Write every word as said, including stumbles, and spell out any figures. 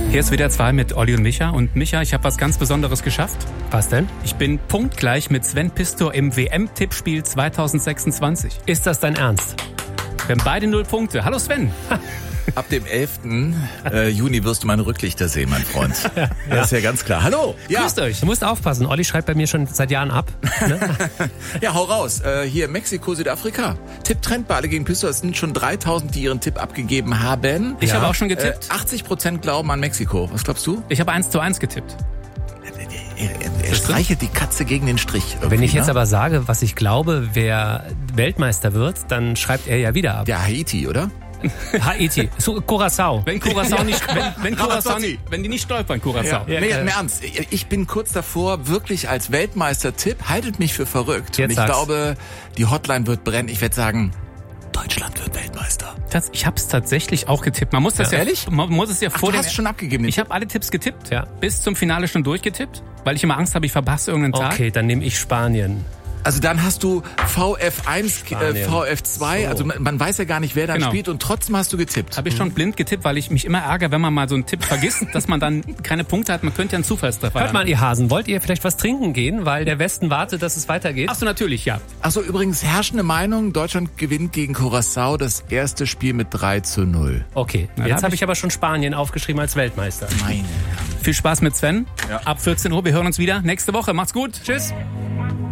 Hier ist W D R zwei mit Olli und Micha. Und Micha, ich habe was ganz Besonderes geschafft. Was denn? Ich bin punktgleich mit Sven Pistor im W M-Tippspiel zwanzig sechsundzwanzig. Ist das dein Ernst? Wir haben beide null Punkte. Hallo Sven. Ab dem elften Äh, Juni wirst du meine Rücklichter sehen, mein Freund. ja. Das ist ja ganz klar. Hallo. Ja. Grüßt euch. Du musst aufpassen. Olli schreibt bei mir schon seit Jahren ab. Ne? Ja, hau raus. Äh, hier Mexiko, Südafrika. Tipp-Trend bei alle gegen Pistor. Es sind schon dreitausend, die ihren Tipp abgegeben haben. Ich Ja. habe auch schon getippt. Äh, achtzig Prozent glauben an Mexiko. Was glaubst du? Ich habe eins zu eins getippt. Er, er, er streichelt die Katze gegen den Strich. Wenn ich jetzt ne? aber sage, was ich glaube, wer Weltmeister wird, dann schreibt er ja wieder ab. Ja, Haiti, oder? Haiti, so, Curaçao. Wenn Curaçao nicht, wenn, wenn, Curaçao Ramazzotti. nicht, wenn die nicht stolpern, Curaçao. Ja. Nee, im Ernst. Ich bin kurz davor, wirklich als Weltmeister-Tipp, haltet mich für verrückt. Jetzt Und ich sag's. glaube, die Hotline wird brennen. Ich werde sagen, Deutschland wird Weltmeister. Das, ich habe es tatsächlich auch getippt. Man muss das Ja. ja, Ehrlich? man muss es ja Ach, vor du dem. hast schon abgegeben. den Ich habe alle Tipps getippt. Ja. Bis zum Finale schon durchgetippt, weil ich immer Angst habe, ich verpasse irgendeinen Tag. Okay, dann nehme ich Spanien. Also dann hast du V F eins, äh, Spanien. V F zwei, So. also man, man weiß ja gar nicht, wer dann Genau. spielt und trotzdem hast du getippt. Habe ich schon blind getippt, weil ich mich immer ärgere, wenn man mal so einen Tipp vergisst, dass man dann keine Punkte hat. Man könnte ja einen Zufallstreffer Hört haben. mal, ihr Hasen, wollt ihr vielleicht was trinken gehen, weil der Westen wartet, dass es weitergeht? Ach so, natürlich, ja. Achso, übrigens herrschende Meinung, Deutschland gewinnt gegen Curaçao das erste Spiel mit drei zu null. Okay, da jetzt hab habe ich- ich aber schon Spanien aufgeschrieben als Weltmeister. Meine. Viel Spaß mit Sven. Ja. Ab vierzehn Uhr, wir hören uns wieder nächste Woche. Macht's gut. Tschüss.